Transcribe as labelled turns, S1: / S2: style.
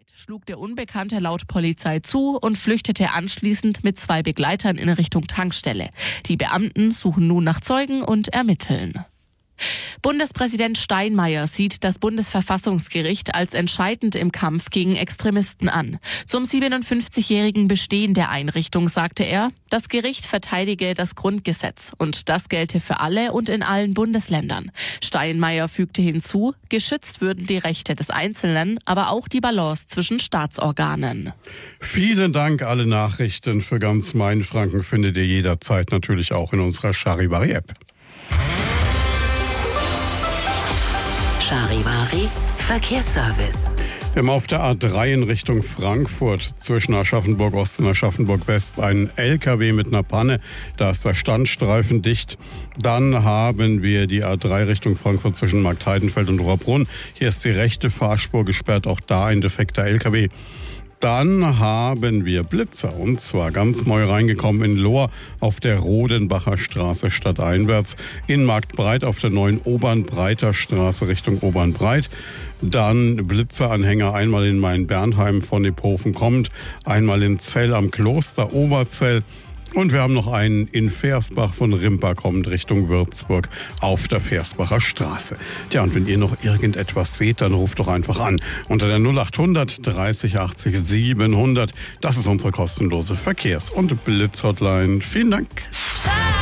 S1: Schlug der Unbekannte laut Polizei zu und flüchtete anschließend mit 2 Begleitern in Richtung Tankstelle. Die Beamten suchen nun nach Zeugen und ermitteln. Bundespräsident Steinmeier sieht das Bundesverfassungsgericht als entscheidend im Kampf gegen Extremisten an. Zum 57-jährigen Bestehen der Einrichtung sagte er, das Gericht verteidige das Grundgesetz und das gelte für alle und in allen Bundesländern. Steinmeier fügte hinzu, geschützt würden die Rechte des Einzelnen, aber auch die Balance zwischen Staatsorganen.
S2: Vielen Dank. Alle Nachrichten für ganz Mainfranken findet ihr jederzeit natürlich auch in unserer Charivari-App.
S3: Charivari Verkehrsservice.
S2: Wir haben auf der A3 in Richtung Frankfurt zwischen Aschaffenburg Ost und Aschaffenburg West einen LKW mit einer Panne. Da ist der Standstreifen dicht. Dann haben wir die A3 Richtung Frankfurt zwischen Marktheidenfeld und Rohrbrunn. Hier ist die rechte Fahrspur gesperrt, auch da ein defekter LKW. Dann haben wir Blitzer, und zwar ganz neu reingekommen in Lohr auf der Rodenbacher Straße stadteinwärts, in Marktbreit auf der neuen Obernbreiter Straße Richtung Obernbreit. Dann Blitzeranhänger einmal in Main-Bernheim von Iphofen kommt, einmal in Zell am Kloster Oberzell. Und wir haben noch einen in Versbach von Rimpa kommend Richtung Würzburg auf der Versbacher Straße. Tja, und wenn ihr noch irgendetwas seht, dann ruft doch einfach an unter der 0800 30 80 700. Das ist unsere kostenlose Verkehrs- und Blitzhotline. Vielen Dank.